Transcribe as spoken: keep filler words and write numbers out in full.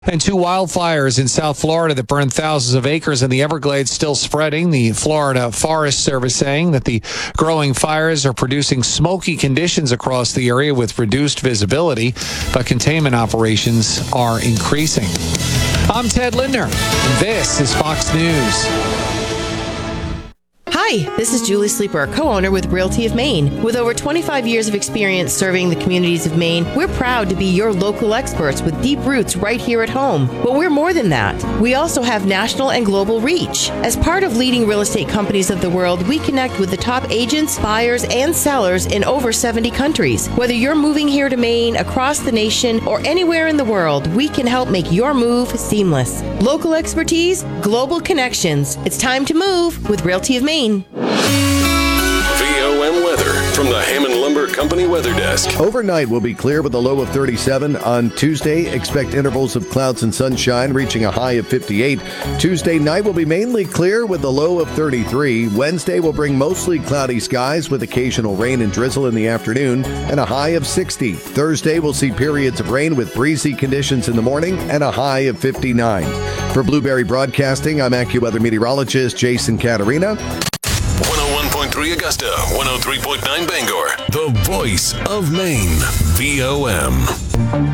And two wildfires in South Florida that burned thousands of acres in the Everglades still spreading. The Florida Forest Service saying that the growing fires are producing smoky conditions across the area with reduced visibility, but containment operations are increasing. I'm Ted Lindner, and this is Fox News. Hi, this is Julie Sleeper, co-owner with Realty of Maine. With over twenty-five years of experience serving the communities of Maine, we're proud to be your local experts with deep roots right here at home. But we're more than that. We also have national and global reach. As part of leading real estate companies of the world, we connect with the top agents, buyers, and sellers in over seventy countries. Whether you're moving here to Maine, across the nation, or anywhere in the world, we can help make your move seamless. Local expertise, global connections. It's time to move with Realty of Maine. V O M weather from the Hammond Lumber Company Weather Desk. Overnight will be clear with a low of thirty-seven. On Tuesday, expect intervals of clouds and sunshine reaching a high of fifty-eight. Tuesday night will be mainly clear with a low of thirty-three. Wednesday will bring mostly cloudy skies with occasional rain and drizzle in the afternoon and a high of sixty. Thursday will see periods of rain with breezy conditions in the morning and a high of fifty-nine. For Blueberry Broadcasting, I'm AccuWeather meteorologist Jason Caterina. one oh one point three Augusta, one oh three point nine Bangor. The voice of Maine. V O M.